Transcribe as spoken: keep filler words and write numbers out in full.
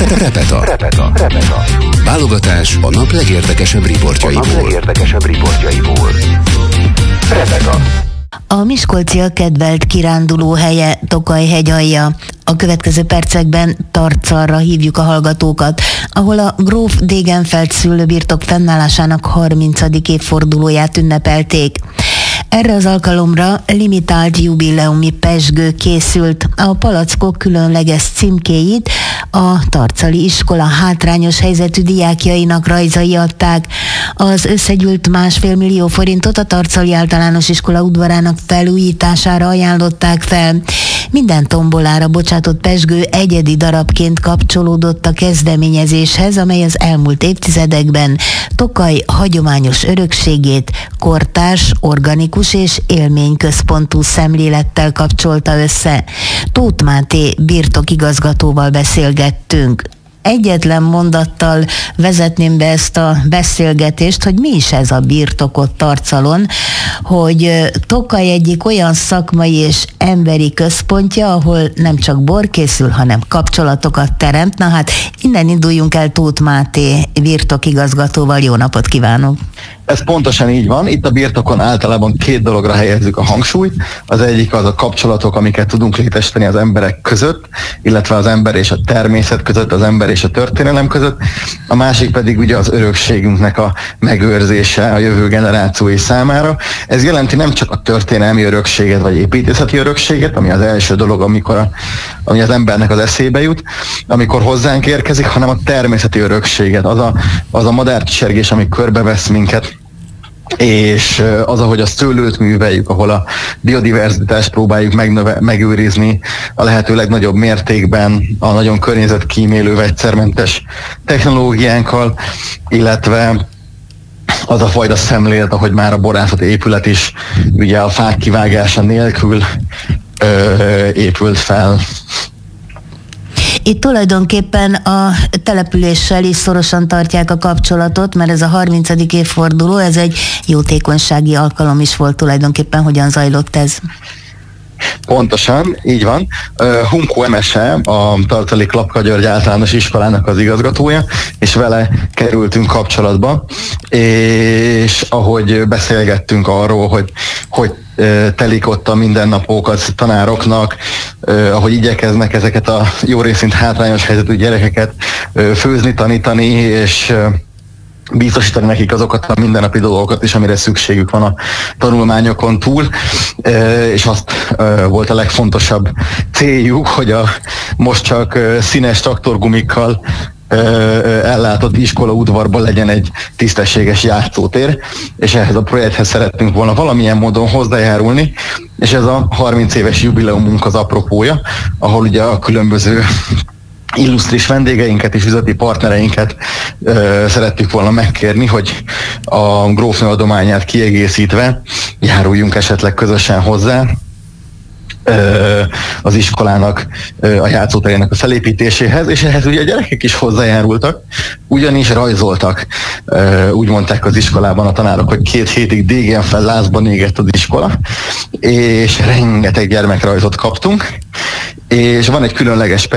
Repeta. Repeta. Repeta. Válogatás a nap legérdekesebb riportjaiból. A nap legérdekesebb riportjaiból. Repeta. A miskolciak kedvelt kiránduló helye Tokaj-hegyalja. A következő percekben Tarcalra hívjuk a hallgatókat, ahol a gróf Degenfeld szőlőbirtok fennállásának harmincadik évfordulóját ünnepelték. Erre az alkalomra limitált jubileumi pezsgő készült. A palackok különleges címkéit a tarcali iskola hátrányos helyzetű diákjainak rajzai adták. Az összegyűlt másfél millió forintot a tarcali általános iskola udvarának felújítására ajánlották fel. Minden tombolára bocsátott pezsgő egyedi darabként kapcsolódott a kezdeményezéshez, amely az elmúlt évtizedekben Tokaj hagyományos örökségét kortárs, organikus és élményközpontú szemlélettel kapcsolta össze. Tóth Máté birtokigazgatóval beszélgettünk. Egyetlen mondattal vezetném be ezt a beszélgetést, hogy mi is ez a birtokot Tarcalon, hogy Tokaj egyik olyan szakmai és emberi központja, ahol nem csak bor készül, hanem kapcsolatokat teremt. Na hát innen induljunk el Tóth Máté birtokigazgatóval. Jó napot kívánok! Ez pontosan így van. Itt a birtokon általában két dologra helyezzük a hangsúlyt. Az egyik az a kapcsolatok, amiket tudunk létesíteni az emberek között, illetve az ember és a természet között, az ember és a történelem között. A másik pedig ugye az örökségünknek a megőrzése a jövő generációi számára. Ez jelenti nem csak a történelmi örökséget, vagy építészeti örökséget, ami az első dolog, amikor a, ami az embernek az eszébe jut, amikor hozzánk érkezik, hanem a természeti örökséget, az a, az a madárcsergés, ami körbevesz minket, és az, ahogy a szőlőt műveljük, ahol a biodiverzitást próbáljuk megnöve, megőrizni a lehető legnagyobb mértékben a nagyon környezetkímélő vegyszermentes technológiánkkal, illetve az a fajta szemlélet, ahogy már a borászati épület is ugye a fák kivágása nélkül ö, épült fel. Itt tulajdonképpen a településsel is szorosan tartják a kapcsolatot, mert ez a harmincadik évforduló, ez egy jótékonysági alkalom is volt tulajdonképpen. Hogyan zajlott ez? Pontosan, így van. Hunkó Emese, a Tarcali Klapka György általános iskolának az igazgatója, és vele kerültünk kapcsolatba, és ahogy beszélgettünk arról, hogy hogy telik ott a mindennapokat tanároknak, ahogy igyekeznek ezeket a jó részint hátrányos helyzetű gyerekeket főzni, tanítani, és biztosítani nekik azokat a mindennapi dolgokat is, amire szükségük van a tanulmányokon túl, és azt volt a legfontosabb céljuk, hogy a most csak színes traktorgumikkal ellátott iskola udvarban legyen egy tisztességes játszótér, és ehhez a projekthez szerettünk volna valamilyen módon hozzájárulni, és ez a harminc éves jubileumunk az apropója, ahol ugye a különböző illusztris vendégeinket és üzleti partnereinket ö, szerettük volna megkérni, hogy a grófnő adományát kiegészítve járuljunk esetleg közösen hozzá ö, az iskolának ö, a játszóterének a felépítéséhez, és ehhez ugye a gyerekek is hozzájárultak, ugyanis rajzoltak. Ö, úgy mondták az iskolában a tanárok, hogy két hétig Degenfeld lázban égett az iskola, és rengeteg gyermekrajzot kaptunk, és van egy különleges